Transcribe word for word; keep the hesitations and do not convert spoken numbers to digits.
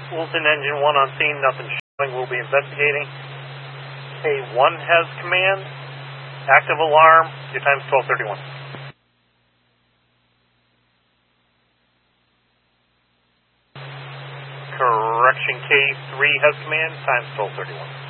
Wilson Engine one on scene, nothing showing, we'll be investigating. K one has command, active alarm, your time's twelve thirty-one. Correction, K three has command, time's twelve thirty-one.